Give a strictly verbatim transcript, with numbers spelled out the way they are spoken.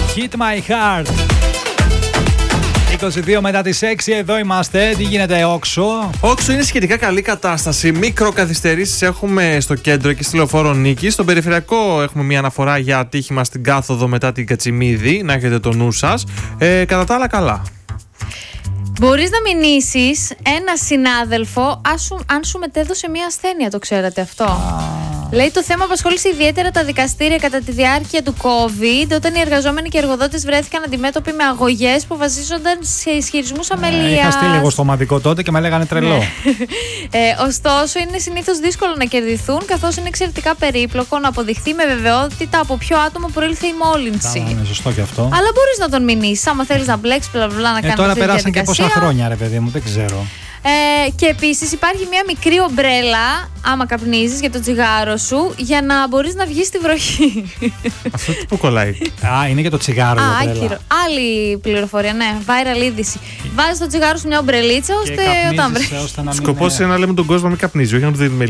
Hit My Heart. είκοσι δύο μετά τις έξι, εδώ είμαστε. Τι γίνεται, Όξο? Όξο είναι σχετικά καλή κατάσταση. Μικροκαθυστερήσεις έχουμε στο κέντρο και στη Λεωφόρο Νίκης. Στον περιφερειακό έχουμε μια αναφορά για ατύχημα στην κάθοδο μετά την Κατσιμίδη. Να έχετε το νου σας. Ε, κατά τα άλλα, καλά. Μπορείς να μηνύσεις ένα συνάδελφο αν σου μετέδωσε μια ασθένεια, το ξέρατε αυτό? Ah. Λέει, το θέμα απασχόλησε ιδιαίτερα τα δικαστήρια κατά τη διάρκεια του COVID, όταν οι εργαζόμενοι και οι εργοδότες βρέθηκαν αντιμέτωποι με αγωγές που βασίζονταν σε ισχυρισμούς αμελίας. Είχα στείλει εγώ στο ομαδικό τότε και με λέγανε τρελό. ε, ωστόσο, είναι συνήθως δύσκολο να κερδιθούν, καθώς είναι εξαιρετικά περίπλοκο να αποδειχθεί με βεβαιότητα από ποιο άτομο προήλθε η μόλυνση. Ά, είναι σωστό και αυτό. Αλλά μπορείς να τον μηνύσεις, άμα θέλεις να μπλέξεις, πλαβλά, να ε, κάνεις τώρα αυτή τη περάσαν διαδικασία. Και πόσα χρόνια, ρε παιδί μου, δεν ξέρω. Ε, και επίσης υπάρχει μια μικρή ομπρέλα, άμα καπνίζεις, για το τσιγάρο σου, για να μπορείς να βγεις στη βροχή. Αυτό τι που κολλάει? Α, είναι για το τσιγάρο. Α, η ομπρέλα. άκυρο. Άλλη πληροφορία, ναι. Viral είδηση. Βάζεις το τσιγάρο σου μια ομπρελίτσα, ώστε όταν βρέχει. Σκοπός είναι να λέμε τον κόσμο να μην καπνίζει, όχι να του δίνουμε